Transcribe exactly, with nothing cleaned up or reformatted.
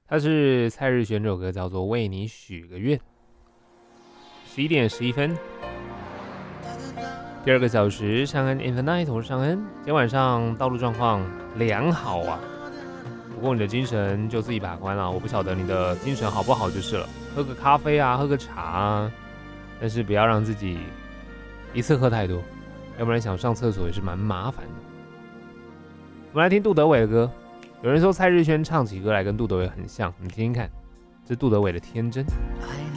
它是蔡日璇这首歌叫做《为你许个愿》。十一点十一分，第二个小时，尚恩 in the night， 我是尚恩。今天晚上道路状况良好啊，不过你的精神就自己把关了，我不晓得你的精神好不好就是了。喝个咖啡啊，喝个茶啊，但是不要让自己一次喝太多，要不然想上厕所也是蛮麻烦的。我们来听杜德伟的歌。有人说蔡日萱唱起歌来跟杜德伟很像，你听听看，这是杜德伟的《天真》。 爱